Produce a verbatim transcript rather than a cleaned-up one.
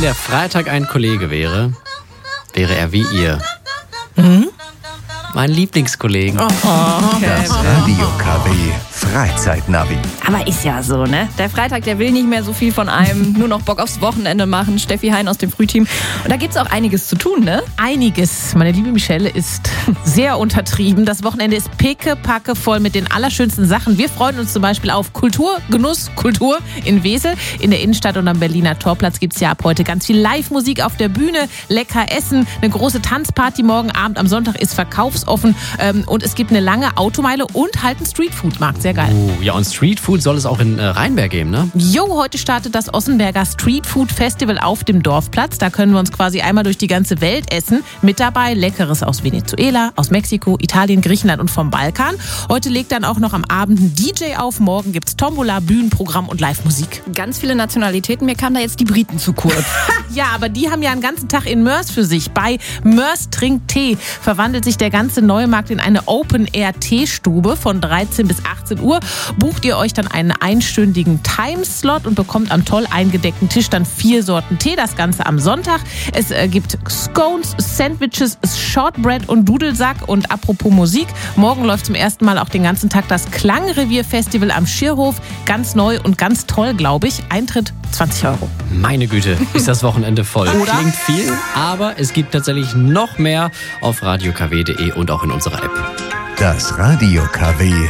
Wenn der Freitag ein Kollege wäre, wäre er wie ihr. Mhm. Mein Lieblingskollegen. Oh, okay. Das Radio K W Freizeitnavi. Aber ist ja so, ne? Der Freitag, der will nicht mehr so viel von einem, nur noch Bock aufs Wochenende machen. Steffi Hein aus dem Frühteam. Und da gibt's auch einiges zu tun, ne? Einiges. Meine liebe Michelle ist sehr untertrieben. Das Wochenende ist pickepacke voll mit den allerschönsten Sachen. Wir freuen uns zum Beispiel auf Kultur, Genuss, Kultur in Wesel. In der Innenstadt und am Berliner Torplatz gibt's ja ab heute ganz viel Live-Musik auf der Bühne, lecker Essen, eine große Tanzparty morgen Abend. Am Sonntag ist verkaufsoffen ähm, und es gibt eine lange Automeile und halt einen Streetfood-Markt. Sehr geil. Oh, ja, und Streetfood soll es auch in äh, Rheinberg geben, ne? Jo, heute startet das Ossenberger Streetfood Festival auf dem Dorfplatz. Da können wir uns quasi einmal durch die ganze Welt essen. Mit dabei Leckeres aus Venezuela, aus Mexiko, Italien, Griechenland und vom Balkan. Heute legt dann auch noch am Abend ein D J auf. Morgen gibt's Tombola, Bühnenprogramm und Live-Musik. Ganz viele Nationalitäten. Mir kamen da jetzt die Briten zu kurz. Ja, aber die haben ja einen ganzen Tag in Mörs für sich. Bei Mörs trinkt Tee verwandelt sich der ganze Neumarkt in eine Open-Air-Teestube von dreizehn bis achtzehn Uhr. Bucht ihr euch dann einen einstündigen Timeslot und bekommt am toll eingedeckten Tisch dann vier Sorten Tee. Das Ganze am Sonntag. Es äh, gibt Scones, Sandwiches, Shortbread und Dudelsack. Und apropos Musik, morgen läuft zum ersten Mal auch den ganzen Tag das Klangrevier-Festival am Schierhof. Ganz neu und ganz toll, glaube ich. Eintritt zwanzig Euro. Meine Güte, ist das Wochenende voll. Oder? Klingt viel, aber es gibt tatsächlich noch mehr auf radio k w punkt de und auch in unserer App. Das Radio K W